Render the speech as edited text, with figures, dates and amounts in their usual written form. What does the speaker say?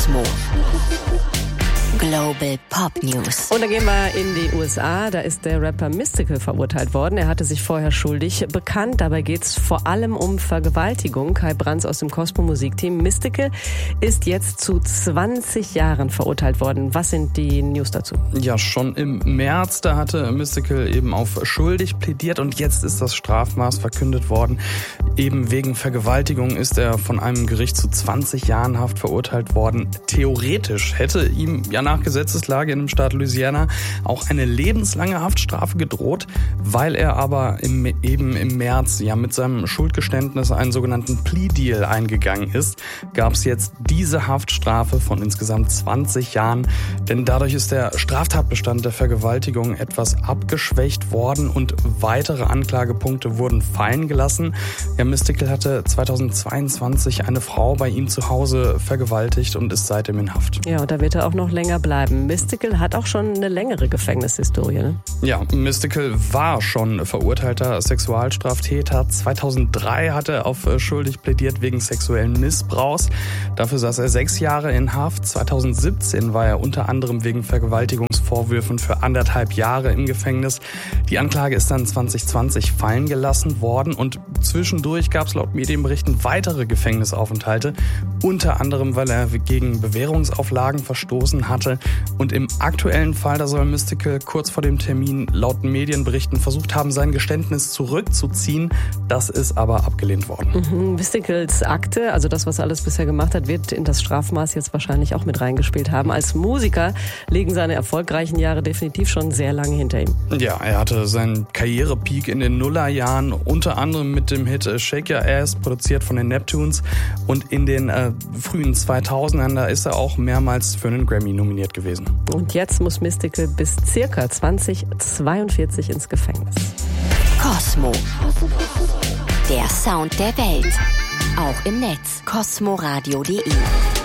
Cosmo. Global Pop News. Und da gehen wir in die USA. Da ist der Rapper Mystikal verurteilt worden. Er hatte sich vorher schuldig bekannt. Dabei geht es vor allem um Vergewaltigung. Kai Brands aus dem Cosmo Musikteam. Mystikal ist jetzt zu 20 Jahren verurteilt worden. Was sind die News dazu? Ja, schon im März, da hatte Mystikal eben auf schuldig plädiert und jetzt ist das Strafmaß verkündet worden. Eben wegen Vergewaltigung ist er von einem Gericht zu 20 Jahren Haft verurteilt worden. Theoretisch hätte ihm ja nach Gesetzeslage in dem Staat Louisiana auch eine lebenslange Haftstrafe gedroht, weil er aber im März ja mit seinem Schuldgeständnis einen sogenannten Plea Deal eingegangen ist, gab es jetzt diese Haftstrafe von insgesamt 20 Jahren, denn dadurch ist der Straftatbestand der Vergewaltigung etwas abgeschwächt worden und weitere Anklagepunkte wurden fallen gelassen. Ja, Mystikal hatte 2022 eine Frau bei ihm zu Hause vergewaltigt und ist seitdem in Haft. Ja, und da wird er auch noch länger bleiben. Mystikal hat auch schon eine längere Gefängnishistorie, ne? Ja, Mystikal war schon verurteilter Sexualstraftäter. 2003 hat er auf schuldig plädiert wegen sexuellen Missbrauchs. Dafür saß er 6 Jahre in Haft. 2017 war er unter anderem wegen Vergewaltigungsvorwürfen für 1,5 Jahre im Gefängnis. Die Anklage ist dann 2020 fallen gelassen worden und zwischendurch gab es laut Medienberichten weitere Gefängnisaufenthalte, unter anderem, weil er gegen Bewährungsauflagen verstoßen hatte. Und im aktuellen Fall, da soll Mystikal kurz vor dem Termin laut Medienberichten versucht haben, sein Geständnis zurückzuziehen. Das ist aber abgelehnt worden. Mystikals Akte, also das, was er alles bisher gemacht hat, wird in das Strafmaß jetzt wahrscheinlich auch mit reingespielt haben. Als Musiker liegen seine erfolgreichen Jahre definitiv schon sehr lange hinter ihm. Ja, er hatte seinen Karrierepeak in den Nullerjahren, unter anderem mit dem Hit Shake Your Ass, produziert von den Neptunes. Und in den frühen 2000ern, da ist er auch mehrmals für einen Grammy nominiert gewesen. Und jetzt muss Mystikal bis circa 2042 ins Gefängnis. Cosmo. Der Sound der Welt. Auch im Netz. cosmoradio.de